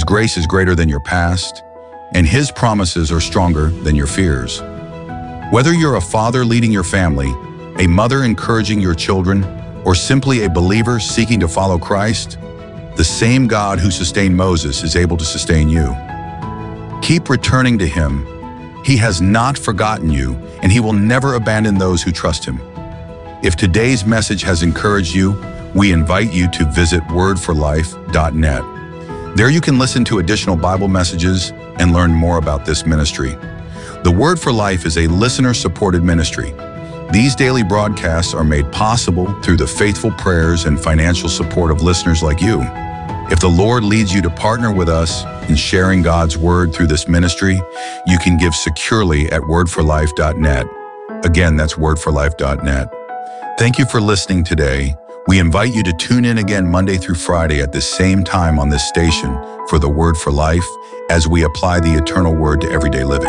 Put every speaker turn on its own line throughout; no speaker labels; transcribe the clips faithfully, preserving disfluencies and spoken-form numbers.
grace is greater than your past, and His promises are stronger than your fears. Whether you're a father leading your family, a mother encouraging your children, or simply a believer seeking to follow Christ, the same God who sustained Moses is able to sustain you. Keep returning to Him. He has not forgotten you, and He will never abandon those who trust Him. If today's message has encouraged you, we invite you to visit word for life dot net. There you can listen to additional Bible messages and learn more about this ministry. The Word for Life is a listener-supported ministry. These daily broadcasts are made possible through the faithful prayers and financial support of listeners like you. If the Lord leads you to partner with us in sharing God's Word through this ministry, you can give securely at word for life dot net. Again, that's word for life dot net. Thank you for listening today. We invite you to tune in again Monday through Friday at the same time on this station for the Word for Life as we apply the eternal Word to everyday living.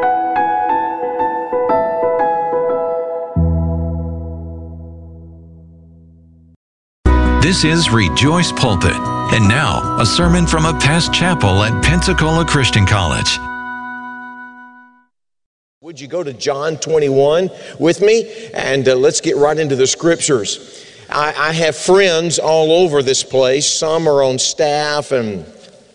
This is Rejoice Pulpit, and now a sermon from a past chapel at Pensacola Christian College.
Would you go to John twenty-one with me? And uh, let's get right into the scriptures. I, I have friends all over this place. Some are on staff and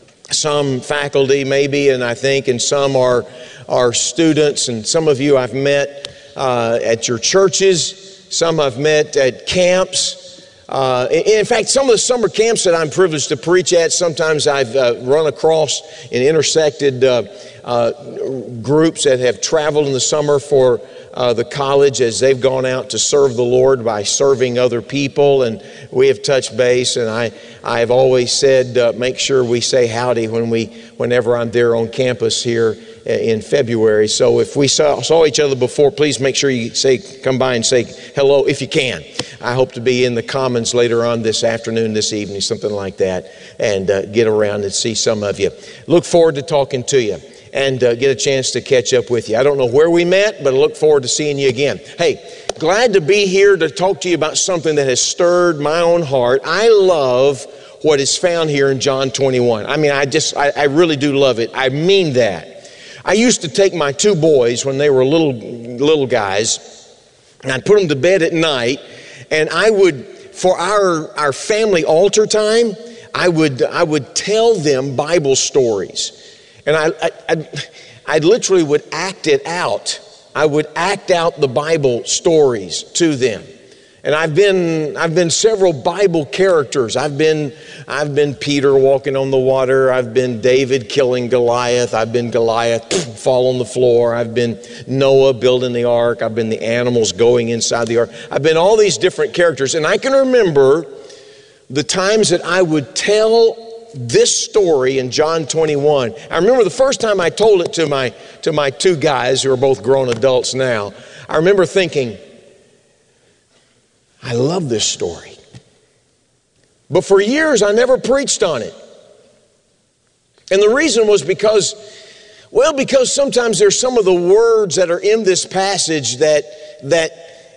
some faculty maybe, and I think, and some are, are students. And some of you I've met uh, at your churches. Some I've met at camps. Uh, in fact, some of the summer camps that I'm privileged to preach at, sometimes I've uh, run across and intersected uh, uh, groups that have traveled in the summer for uh, the college as they've gone out to serve the Lord by serving other people, and we have touched base. And I, I've always said, uh, make sure we say howdy when we, whenever I'm there on campus here in February. So if we saw, saw each other before, please make sure you say, come by and say hello if you can. I hope to be in the Commons later on this afternoon, this evening, something like that, and uh, get around and see some of you. Look forward to talking to you and uh, get a chance to catch up with you. I don't know where we met, but I look forward to seeing you again. Hey, glad to be here to talk to you about something that has stirred my own heart. I love what is found here in John twenty-one. I mean, I just, I, I really do love it. I mean that. I used to take my two boys when they were little, little guys, and I'd put them to bed at night, and I would, for our, our family altar time, I would, I would tell them Bible stories. And I, I, I, I literally would act it out. I would act out the Bible stories to them. And I've been, I've been several Bible characters. I've been, I've been Peter walking on the water. I've been David killing Goliath. I've been Goliath fall on the floor. I've been Noah building the ark. I've been the animals going inside the ark. I've been all these different characters. And I can remember the times that I would tell this story in John twenty-one. I remember the first time I told it to my, to my two guys who are both grown adults now. I remember thinking, I love this story. But for years, I never preached on it. And the reason was because, well, because sometimes there's some of the words that are in this passage that, that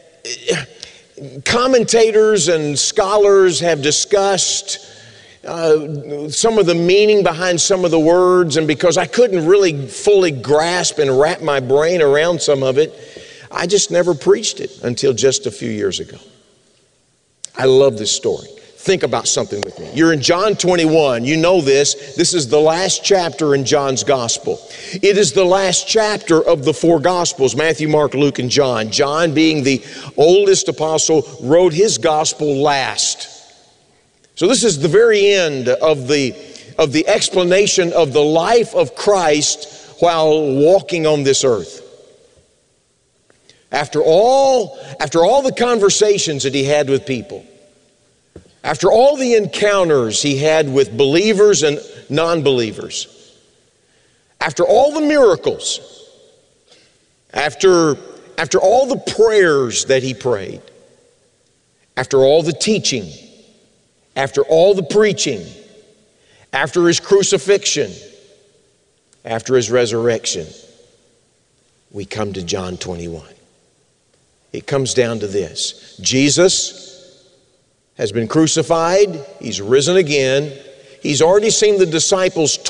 commentators and scholars have discussed uh, some of the meaning behind some of the words. And because I couldn't really fully grasp and wrap my brain around some of it, I just never preached it until just a few years ago. I love this story. Think about something with me. You're in John twenty-one. You know this. This is the last chapter in John's gospel. It is the last chapter of the four gospels, Matthew, Mark, Luke, and John. John, being the oldest apostle, wrote his gospel last. So this is the very end of the, of the explanation of the life of Christ while walking on this earth. After all, after all the conversations that he had with people, after all the encounters he had with believers and non-believers, after all the miracles, after, after all the prayers that he prayed, after all the teaching, after all the preaching, after his crucifixion, after his resurrection, we come to John twenty-one. It comes down to this. Jesus has been crucified. He's risen again. He's already seen the disciples